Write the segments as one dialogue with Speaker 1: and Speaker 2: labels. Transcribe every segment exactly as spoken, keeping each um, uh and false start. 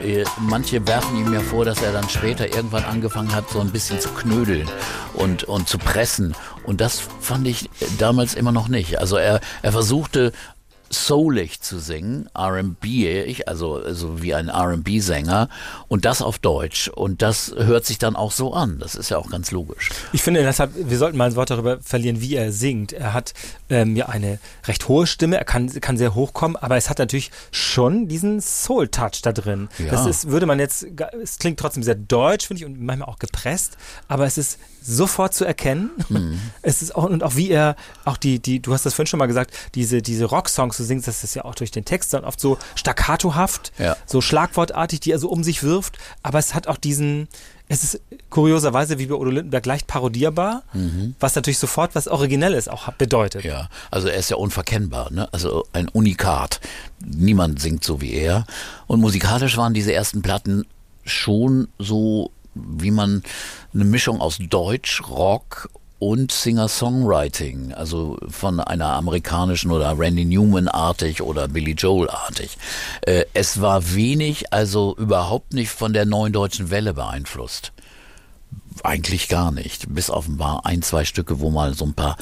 Speaker 1: äh, manche werfen ihm ja vor, dass er dann später irgendwann angefangen hat, so ein bisschen zu knödeln und, und zu pressen. Und das fand ich damals immer noch nicht. Also er, er versuchte soulig zu singen, R and B-ig, also, also wie ein R and B-Sänger und das auf Deutsch und das hört sich dann auch so an, das ist ja auch ganz logisch.
Speaker 2: Ich finde deshalb, wir sollten mal ein Wort darüber verlieren, wie er singt. Er hat ähm, ja eine recht hohe Stimme, er kann, kann sehr hoch kommen, aber es hat natürlich schon diesen Soul-Touch da drin. Ja. Das ist, würde man jetzt, es klingt trotzdem sehr deutsch, finde ich, und manchmal auch gepresst, aber es ist sofort zu erkennen. Mhm. Es ist auch, und auch wie er, auch die, die, du hast das vorhin schon mal gesagt, diese, diese Rocksongs, du singst, das ist ja auch durch den Text dann oft so staccatohaft, ja. so schlagwortartig, die er so um sich wirft, aber es hat auch diesen, es ist kurioserweise wie bei Udo Lindenberg leicht parodierbar, mhm. was natürlich sofort was Originelles auch bedeutet.
Speaker 1: Ja, also er ist ja unverkennbar, ne? Also ein Unikat. Niemand singt so wie er. Und musikalisch waren diese ersten Platten schon so, wie man eine Mischung aus Deutsch, Rock und Singer-Songwriting, also von einer amerikanischen oder Randy Newman-artig oder Billy Joel-artig. Äh, es war wenig, also überhaupt nicht von der neuen deutschen Welle beeinflusst. Eigentlich gar nicht. Bis auf ein paar, ein, zwei Stücke, wo mal so ein paar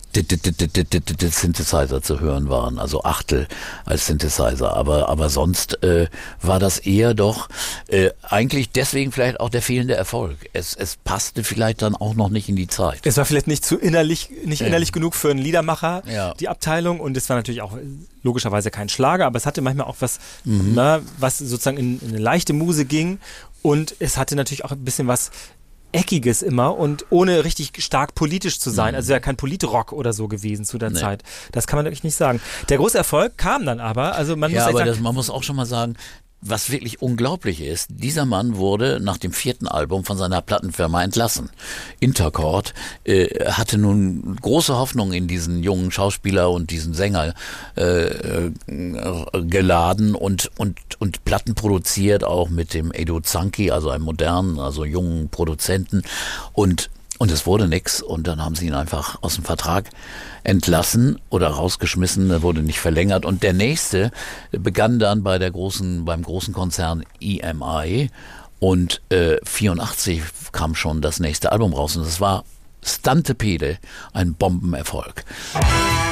Speaker 1: Synthesizer zu hören waren, also Achtel als Synthesizer, aber aber sonst äh, war das eher doch äh, eigentlich deswegen vielleicht auch der fehlende Erfolg. Es es passte vielleicht dann auch noch nicht in die Zeit.
Speaker 2: Es war vielleicht nicht zu innerlich nicht
Speaker 1: Ja.
Speaker 2: innerlich genug für einen Liedermacher,
Speaker 1: Ja.
Speaker 2: die Abteilung, und es war natürlich auch logischerweise kein Schlager, aber es hatte manchmal auch was,
Speaker 1: Mhm.
Speaker 2: na, was sozusagen in, in eine leichte Muse ging, und es hatte natürlich auch ein bisschen was Eckiges immer und ohne richtig stark politisch zu sein.
Speaker 1: Mhm.
Speaker 2: Also ja kein Politrock oder so gewesen zu der
Speaker 1: Nee.
Speaker 2: Zeit. Das kann man wirklich nicht sagen. Der große Erfolg kam dann aber, also man
Speaker 1: Ja,
Speaker 2: muss echt
Speaker 1: aber
Speaker 2: sagen,
Speaker 1: das, man muss auch schon mal sagen, was wirklich unglaublich ist, dieser Mann wurde nach dem vierten Album von seiner Plattenfirma entlassen. Intercord äh, hatte nun große Hoffnung in diesen jungen Schauspieler und diesen Sänger äh, geladen und, und, und Platten produziert, auch mit dem Edo Zanki, also einem modernen, also jungen Produzenten, und Und es wurde nix, und dann haben sie ihn einfach aus dem Vertrag entlassen oder rausgeschmissen, er wurde nicht verlängert, und der nächste begann dann bei der großen, beim großen Konzern E M I, und äh, vierundachtzig kam schon das nächste Album raus, und das war Stantepede, ein Bombenerfolg.